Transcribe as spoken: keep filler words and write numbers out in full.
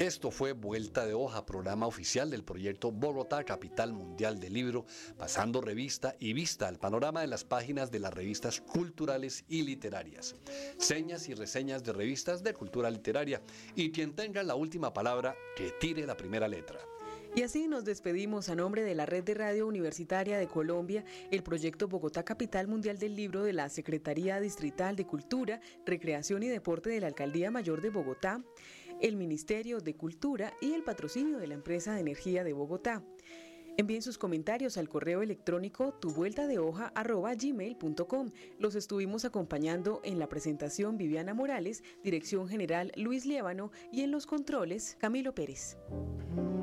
Esto fue Vuelta de Hoja, programa oficial del proyecto Bogotá, Capital Mundial del Libro, pasando revista y vista al panorama de las páginas de las revistas culturales y literarias. Señas y reseñas de revistas de cultura literaria. Y quien tenga la última palabra, que tire la primera letra. Y así nos despedimos a nombre de la Red de Radio Universitaria de Colombia, el proyecto Bogotá Capital Mundial del Libro de la Secretaría Distrital de Cultura, Recreación y Deporte de la Alcaldía Mayor de Bogotá, el Ministerio de Cultura y el patrocinio de la Empresa de Energía de Bogotá. Envíen sus comentarios al correo electrónico tuvueltadehoja arroba gmail punto com. Los estuvimos acompañando en la presentación Viviana Morales, Dirección General Luis Liévano y en los controles Camilo Pérez.